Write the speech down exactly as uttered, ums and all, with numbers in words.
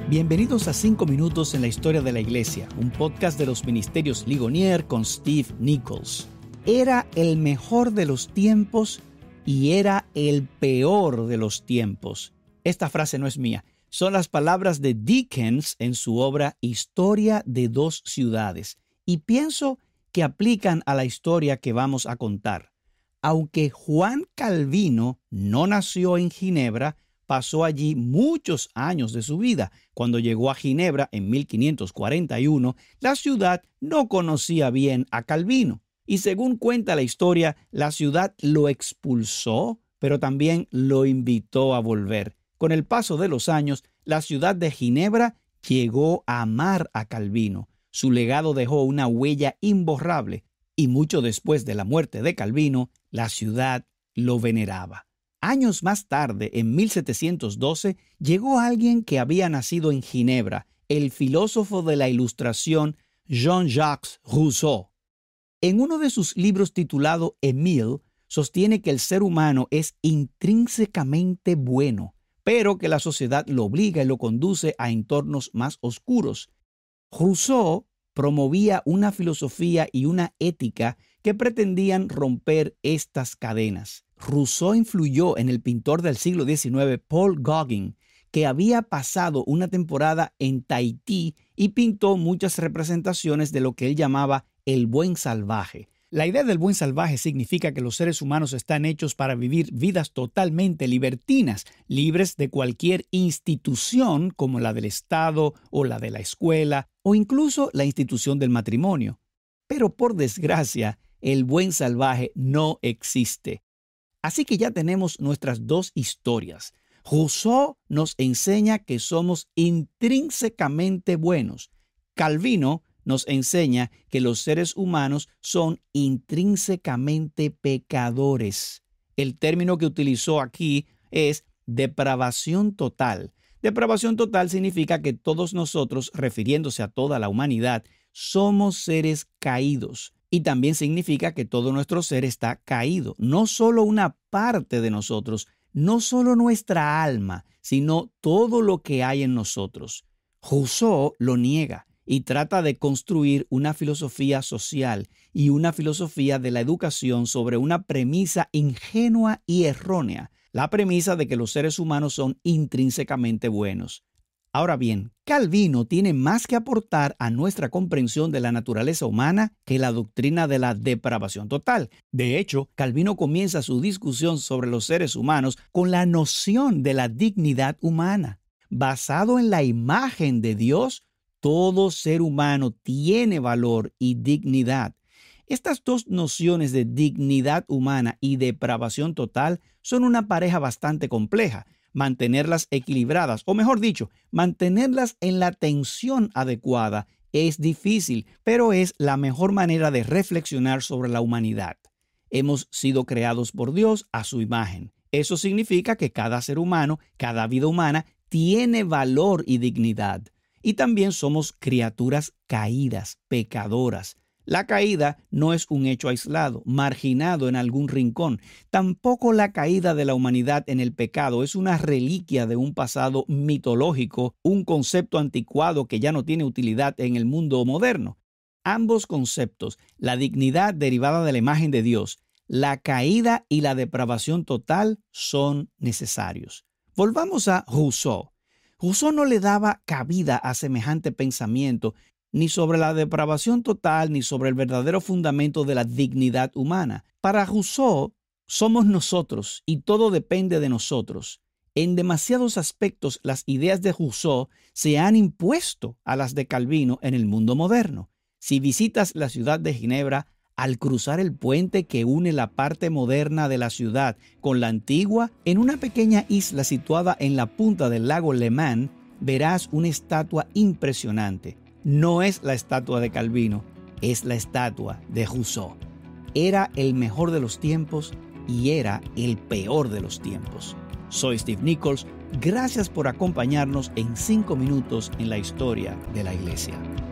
Bienvenidos a cinco minutos en la historia de la iglesia, un podcast de los ministerios Ligonier con Steve Nichols. Era el mejor de los tiempos y era el peor de los tiempos. Esta frase no es mía, son las palabras de Dickens en su obra Historia de dos ciudades, y pienso que aplican a la historia que vamos a contar. Aunque Juan Calvino no nació en Ginebra, pasó allí muchos años de su vida. Cuando llegó a Ginebra en mil quinientos cuarenta y uno, la ciudad no conocía bien a Calvino. Y según cuenta la historia, la ciudad lo expulsó, pero también lo invitó a volver. Con el paso de los años, la ciudad de Ginebra llegó a amar a Calvino. Su legado dejó una huella imborrable, y mucho después de la muerte de Calvino, la ciudad lo veneraba. Años más tarde, en mil setecientos doce, llegó alguien que había nacido en Ginebra, el filósofo de la Ilustración Jean-Jacques Rousseau. En uno de sus libros titulado Émile, sostiene que el ser humano es intrínsecamente bueno, pero que la sociedad lo obliga y lo conduce a entornos más oscuros. Rousseau promovía una filosofía y una ética que pretendían romper estas cadenas. Rousseau influyó en el pintor del siglo diecinueve Paul Gauguin, que había pasado una temporada en Tahití y pintó muchas representaciones de lo que él llamaba el buen salvaje. La idea del buen salvaje significa que los seres humanos están hechos para vivir vidas totalmente libertinas, libres de cualquier institución como la del Estado o la de la escuela o incluso la institución del matrimonio. Pero por desgracia, el buen salvaje no existe. Así que ya tenemos nuestras dos historias. Rousseau nos enseña que somos intrínsecamente buenos. Calvino nos enseña que los seres humanos son intrínsecamente pecadores. El término que utilizó aquí es depravación total. Depravación total significa que todos nosotros, refiriéndose a toda la humanidad, somos seres caídos. Y también significa que todo nuestro ser está caído. No solo una parte de nosotros, no solo nuestra alma, sino todo lo que hay en nosotros. Rousseau lo niega y trata de construir una filosofía social y una filosofía de la educación sobre una premisa ingenua y errónea, la premisa de que los seres humanos son intrínsecamente buenos. Ahora bien, Calvino tiene más que aportar a nuestra comprensión de la naturaleza humana que la doctrina de la depravación total. De hecho, Calvino comienza su discusión sobre los seres humanos con la noción de la dignidad humana. Basado en la imagen de Dios, todo ser humano tiene valor y dignidad. Estas dos nociones de dignidad humana y depravación total son una pareja bastante compleja. Mantenerlas equilibradas, o mejor dicho, mantenerlas en la tensión adecuada es difícil, pero es la mejor manera de reflexionar sobre la humanidad. Hemos sido creados por Dios a su imagen. Eso significa que cada ser humano, cada vida humana, tiene valor y dignidad. Y también somos criaturas caídas, pecadoras. La caída no es un hecho aislado, marginado en algún rincón. Tampoco la caída de la humanidad en el pecado es una reliquia de un pasado mitológico, un concepto anticuado que ya no tiene utilidad en el mundo moderno. Ambos conceptos, la dignidad derivada de la imagen de Dios, la caída y la depravación total, son necesarios. Volvamos a Rousseau. Rousseau no le daba cabida a semejante pensamiento, ni sobre la depravación total, ni sobre el verdadero fundamento de la dignidad humana. Para Rousseau, somos nosotros y todo depende de nosotros. En demasiados aspectos, las ideas de Rousseau se han impuesto a las de Calvino en el mundo moderno. Si visitas la ciudad de Ginebra, al cruzar el puente que une la parte moderna de la ciudad con la antigua, en una pequeña isla situada en la punta del lago Le Mans, verás una estatua impresionante. No es la estatua de Calvino, es la estatua de Rousseau. Era el mejor de los tiempos y era el peor de los tiempos. Soy Steve Nichols. Gracias por acompañarnos en cinco minutos en la historia de la iglesia.